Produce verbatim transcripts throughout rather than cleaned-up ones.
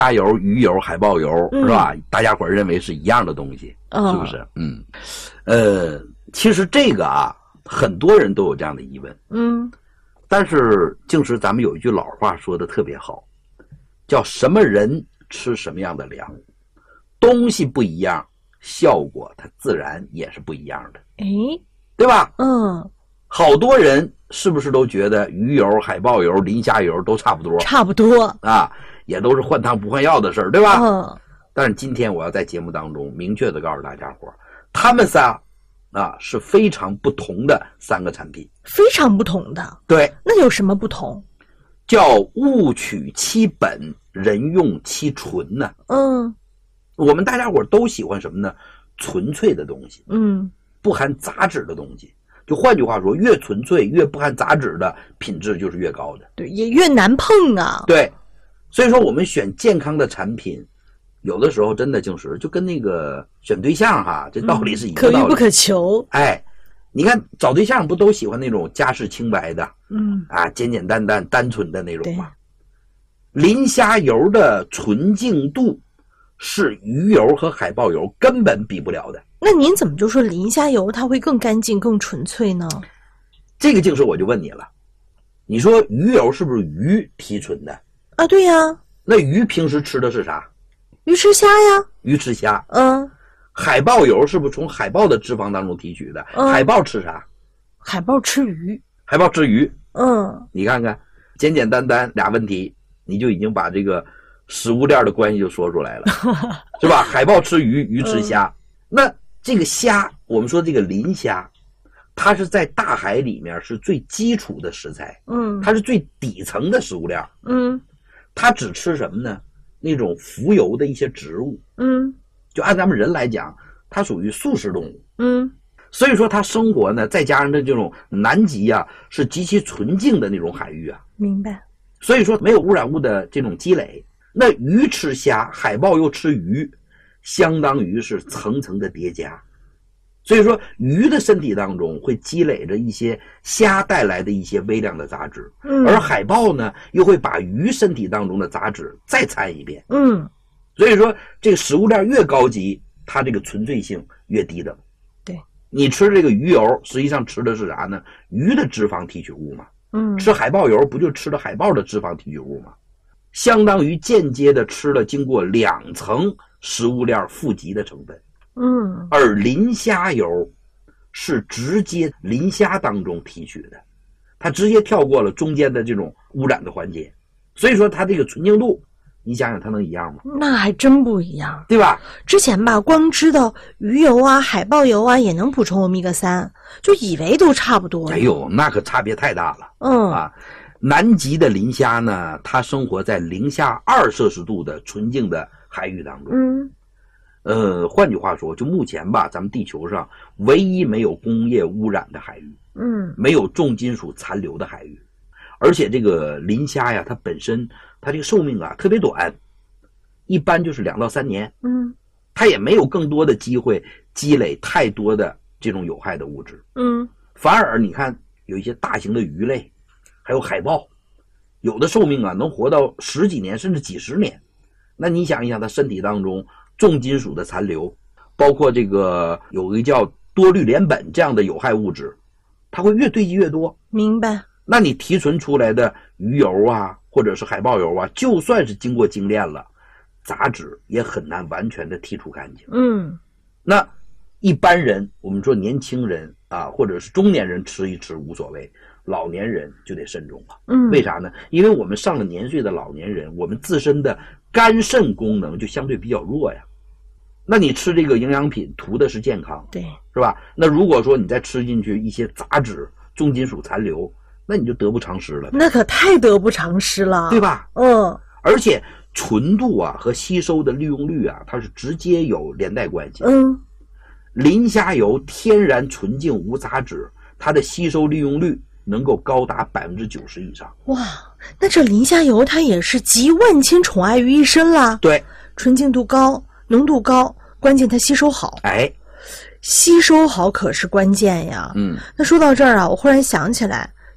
虾油、鱼油、海豹油、嗯、是吧？大家伙认为是一样的东西， 哦、 是不是？嗯，呃，其实这个啊，很多人都有这样的疑问。 嗯， 但是净是咱们有一句老话说的特别好，叫什么人吃什么样的粮，东西不一样，效果它自然也是不一样的。 哎， 对吧？ 嗯， 好多人是不是都觉得鱼油、海豹油、磷虾油都差不多？ 差不多啊，也都是换汤不换药的事儿，对吧？ 嗯。 但是今天我要在节目当中明确的告诉大家伙，他们仨啊是非常不同的三个产品， 非常不同的。 对， 那有什么不同？ 叫物取其本，人用其纯呢。 嗯， 我们大家伙都喜欢什么呢？纯粹的东西， 嗯， 不含杂质的东西。就换句话说，越纯粹越不含杂质的品质就是越高的， 对，也越难碰啊。 对，所以说我们选健康的产品，有的时候真的就是就跟那个选对象哈，这道理是一个道理， 嗯、可遇不可求。 哎，你看找对象不都喜欢那种家世清白的， 嗯啊，简简单单、单纯的那种吗？磷虾油的纯净度是鱼油和海豹油根本比不了的。 那您怎么就说磷虾油它会更干净、更纯粹呢？ 这个净是我就问你了，你说鱼油是不是鱼提纯的啊？对呀。 那鱼平时吃的是啥？ 鱼吃虾呀。 鱼吃虾。 嗯。 海豹油是不是从海豹的脂肪当中提取的？ 嗯、 海豹吃啥？ 海豹吃鱼。 海豹吃鱼。 嗯。 你看看，简简单单俩问题，你就已经把这个食物链的关系就说出来了，是吧？海豹吃鱼，鱼吃虾。嗯、那这个虾，我们说这个磷虾，它是在大海里面是最基础的食材， 嗯， 它是最底层的食物链， 嗯， 它只吃什么呢？那种浮游的一些植物， 嗯， 就按咱们人来讲，它属于素食动物， 嗯， 所以说它生活呢，再加上的这种南极啊，是极其纯净的那种海域啊， 明白？ 所以说没有污染物的这种积累。那鱼吃虾，海豹又吃鱼，相当于是层层的叠加，所以说鱼的身体当中会积累着一些虾带来的一些微量的杂质， 嗯， 而海豹呢又会把鱼身体当中的杂质再掺一遍， 嗯， 所以说这个食物链越高级，它这个纯粹性越低等。 对， 你吃这个鱼油，实际上吃的是啥呢？鱼的脂肪提取物嘛， 嗯， 吃海豹油不就吃了海豹的脂肪提取物吗？相当于间接的吃了经过两层食物链富集的成分， 嗯， 而磷虾油是直接磷虾当中提取的，它直接跳过了中间的这种污染的环节，所以说它这个纯净度，你想想它能一样吗？ 那还真不一样， 对吧？ 之前吧，光知道鱼油啊、海豹油啊也能补充欧米伽三，就以为都差不多。 哎呦，那可差别太大了。 嗯啊。南极的磷虾呢，它生活在零下二摄氏度的纯净的海域当中。 嗯， 呃，换句话说，就目前吧，咱们地球上唯一没有工业污染的海域， 嗯， 没有重金属残留的海域，而且这个磷虾呀，它本身它这个寿命啊特别短，一般就是两到三年。 嗯， 它也没有更多的机会积累太多的这种有害的物质。 嗯， 反而你看有一些大型的鱼类。还有海豹，有的寿命啊能活到十几年甚至几十年，那你想一想，它身体当中重金属的残留，包括这个有一个叫多氯联苯这样的有害物质，它会越堆积越多。 明白？ 那你提纯出来的鱼油啊，或者是海豹油啊，就算是经过精炼了，杂质也很难完全的剔除干净。 嗯， 那一般人，我们说年轻人啊，或者是中年人吃一吃无所谓。老年人就得慎重了， 嗯， 为啥呢？因为我们上了年岁的老年人，我们自身的肝肾功能就相对比较弱呀。那你吃这个营养品，图的是健康， 对， 是吧？那如果说你再吃进去一些杂质、重金属残留，那你就得不偿失了。 那可太得不偿失了， 对吧？ 嗯， 而且纯度啊和吸收的利用率啊，它是直接有连带关系。 嗯， 磷虾油天然纯净无杂质，它的吸收利用率能够高达百分之九十以上。 哇，那这磷虾油它也是集万千宠爱于一身啦。 对， 纯净度高，浓度高，关键它吸收好。 哎， 吸收好可是关键呀。 嗯， 那说到这儿啊，我忽然想起来，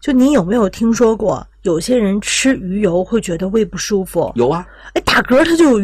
就你有没有听说过有些人吃鱼油会觉得胃不舒服？ 有啊， 哎，打嗝他就有